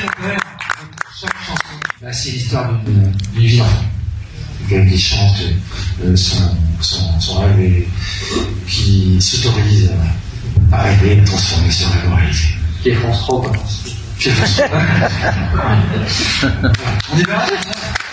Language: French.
chaque chanson, bah, c'est l'histoire d'une vie d'enfant. Quelqu'un qui chante son rêve et qui s'autorise à rêver, à transformer ce rêve en réalité. Qui est France 3, quoi. On y va?